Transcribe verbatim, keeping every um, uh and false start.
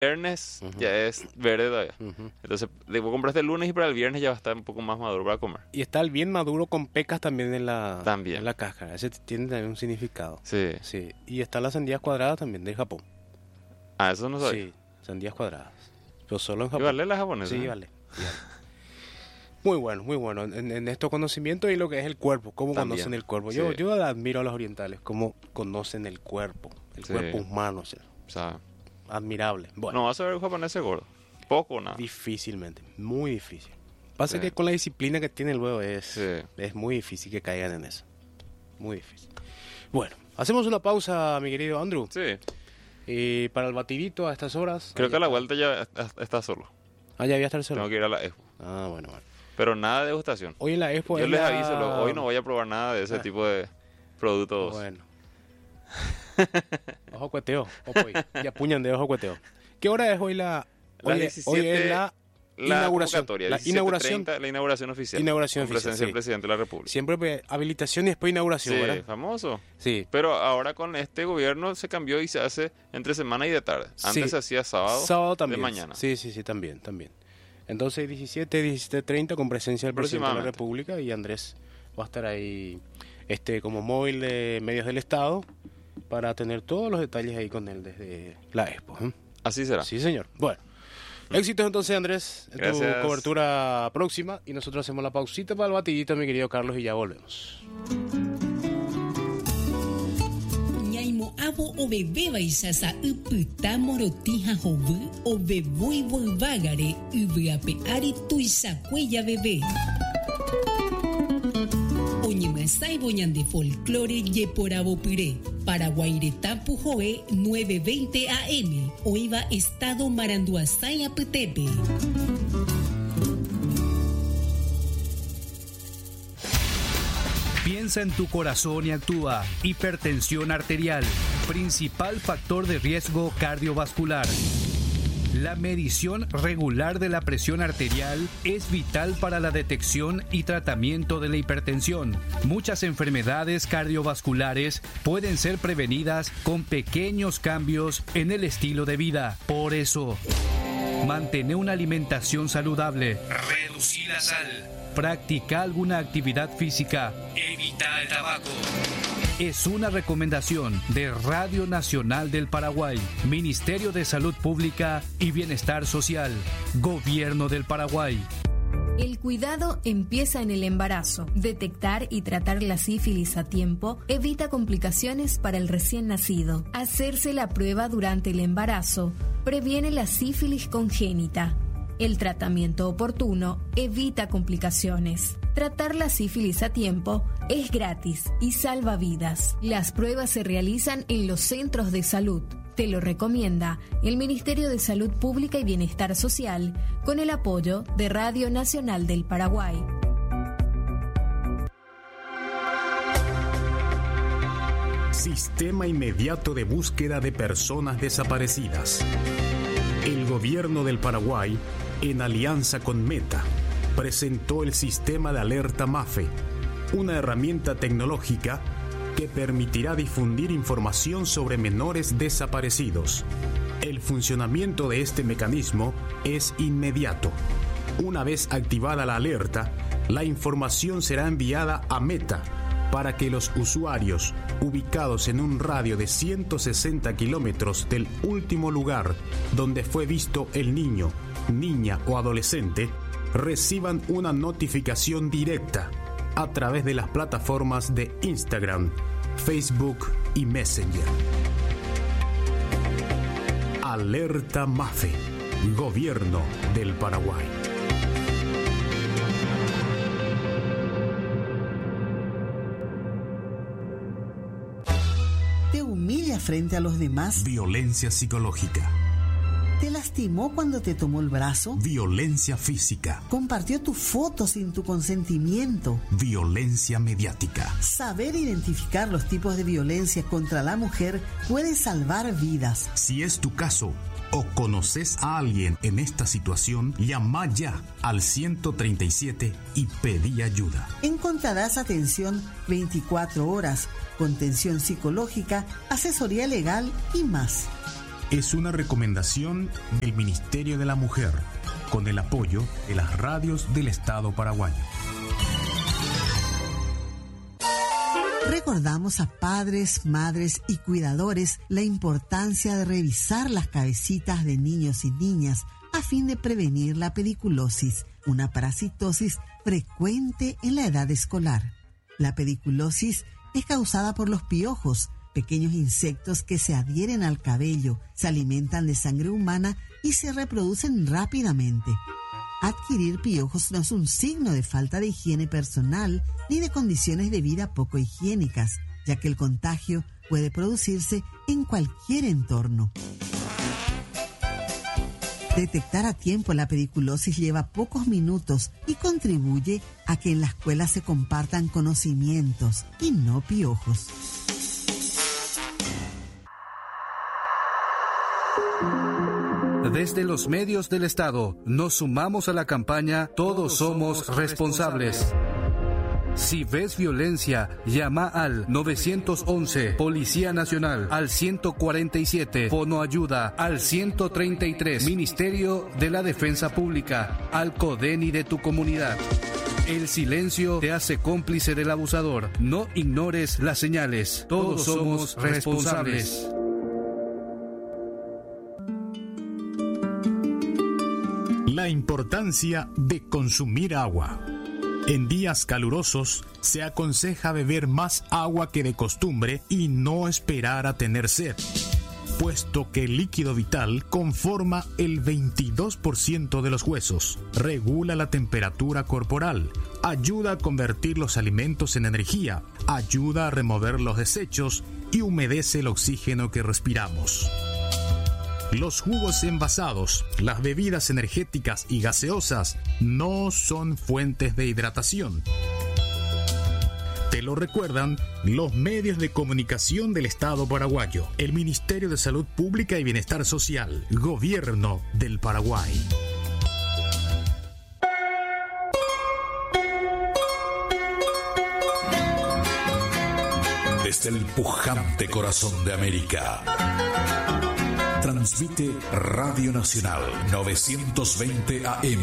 viernes Ujú. ya es verde todavía. Ujú. Entonces, vos compraste el lunes y para el viernes ya va a estar un poco más maduro para comer. Y está el bien maduro con pecas también en la, También. en la cáscara. Ese tiene también un significado. Sí. Sí. Y están las sandías cuadradas también de Japón. Ah, eso no sabía. Sí, sandías cuadradas. Pero solo en ¿Y Japón. vale la japonesa? Sí, vale. Sí, vale. Muy bueno, muy bueno. En, en estos conocimientos y lo que es el cuerpo, cómo También, conocen el cuerpo. Yo, sí. yo admiro a los orientales, cómo conocen el cuerpo, el Sí. cuerpo humano. O sea, O sea, admirable. Bueno, no vas a ver un japonés gordo. Poco o nada. difícilmente, muy difícil. Pasa Sí. que con la disciplina que tiene el huevo es, Sí. es muy difícil que caigan en eso. Muy difícil. Bueno, hacemos una pausa, mi querido Andrew. Sí. Y para el batidito a estas horas. Creo ahí que a la está. vuelta ya est- está solo. Ah, ya voy a estar solo. Tengo que ir a la expo. Ah, bueno, bueno. Pero nada de degustación. Hoy en la expo Yo es les la- aviso, lo- hoy no voy a probar nada de ese Ah. tipo de productos. Bueno. Ojo cueteo, ojo ahí. Ya puñan de ojo cueteo. ¿Qué hora es hoy la Las hoy, es- hoy es diecisiete, la La inauguración? convocatoria, La diecisiete inauguración, treinta, la inauguración oficial. Inauguración con oficial, presencia sí. del presidente de la República. siempre pues, habilitación y después inauguración, Sí, ¿verdad? famoso. Sí. Pero ahora con este gobierno se cambió y se hace entre semana y de tarde. Antes Sí. se hacía sábado, Sábado también. de mañana. Sí, sí, sí, también, también. Entonces diecisiete, diecisiete treinta con presencia del presidente de la Aproximadamente. República y Andrés va a estar ahí este como móvil de medios del Estado para tener todos los detalles ahí con él desde la expo. ¿eh? Así será. Sí, señor. Bueno, éxitos entonces, Andrés, en Gracias. tu cobertura próxima. Y nosotros hacemos la pausita para el batidito, mi querido Carlos, y ya volvemos. Ñaimo abo o bebé baisasa upita morotija jovu o bebui volvagare ubeape ari tuisa cuella bebé. Oñemasai boñan de folclore yeporabo puré. Paraguairetapu joe nueve veinte A M. Oiva estado Maranduasay Apetepe. Piensa en tu corazón y actúa. Hipertensión arterial, principal factor de riesgo cardiovascular. La medición regular de la presión arterial es vital para la detección y tratamiento de la hipertensión. Muchas enfermedades cardiovasculares pueden ser prevenidas con pequeños cambios en el estilo de vida. Por eso, mantén una alimentación saludable. Reducir la sal. Practica alguna actividad física. Evita el tabaco. Es una recomendación de Radio Nacional del Paraguay, Ministerio de Salud Pública y Bienestar Social, Gobierno del Paraguay. El cuidado empieza en el embarazo. Detectar y tratar la sífilis a tiempo evita complicaciones para el recién nacido. Hacerse la prueba durante el embarazo previene la sífilis congénita. El tratamiento oportuno evita complicaciones. Tratar la sífilis a tiempo es gratis y salva vidas. Las pruebas se realizan en los centros de salud. Te lo recomienda el Ministerio de Salud Pública y Bienestar Social con el apoyo de Radio Nacional del Paraguay. Sistema inmediato de búsqueda de personas desaparecidas. El gobierno del Paraguay, en alianza con Meta, presentó el sistema de alerta MAFE, una herramienta tecnológica que permitirá difundir información sobre menores desaparecidos. El funcionamiento de este mecanismo es inmediato. Una vez activada la alerta, la información será enviada a Meta para que los usuarios ubicados en un radio de ciento sesenta kilómetros del último lugar donde fue visto el niño, niña o adolescente reciban una notificación directa a través de las plataformas de Instagram, Facebook y Messenger. Alerta MAFE, Gobierno del Paraguay. ¿Te humilla frente a los demás? Violencia psicológica. ¿Te lastimó cuando te tomó el brazo? Violencia física. ¿Compartió tu foto sin tu consentimiento? Violencia mediática. Saber identificar los tipos de violencia contra la mujer puede salvar vidas. Si es tu caso o conoces a alguien en esta situación, llama ya al ciento treinta y siete y pedí ayuda. Encontrarás atención veinticuatro horas, contención psicológica, asesoría legal y más. es una recomendación del Ministerio de la Mujer, con el apoyo de las radios del Estado paraguayo. Recordamos a padres, madres y cuidadores la importancia de revisar las cabecitas de niños y niñas a fin de prevenir la pediculosis, una parasitosis frecuente en la edad escolar. La pediculosis es causada por los piojos, pequeños insectos que se adhieren al cabello, se alimentan de sangre humana y se reproducen rápidamente. Adquirir piojos no es un signo de falta de higiene personal ni de condiciones de vida poco higiénicas, ya que el contagio puede producirse en cualquier entorno. Detectar a tiempo la pediculosis lleva pocos minutos y contribuye a que en la escuela se compartan conocimientos y no piojos. Desde los medios del Estado nos sumamos a la campaña Todos somos responsables. Si ves violencia, llama al nueve once, Policía Nacional, al ciento cuarenta y siete, Fono Ayuda, al ciento treinta y tres, Ministerio de la Defensa Pública, al CODENI de tu comunidad. El silencio te hace cómplice del abusador. No ignores las señales. Todos somos responsables. La importancia de consumir agua. En días calurosos se aconseja beber más agua que de costumbre y no esperar a tener sed, puesto que el líquido vital conforma el veintidós por ciento de los huesos, regula la temperatura corporal, ayuda a convertir los alimentos en energía, ayuda a remover los desechos y humedece el oxígeno que respiramos. Los jugos envasados, las bebidas energéticas y gaseosas no son fuentes de hidratación. Te lo recuerdan los medios de comunicación del Estado paraguayo, el Ministerio de Salud Pública y Bienestar Social, Gobierno del Paraguay. Desde el pujante corazón de América, transmite Radio Nacional novecientos veinte A M.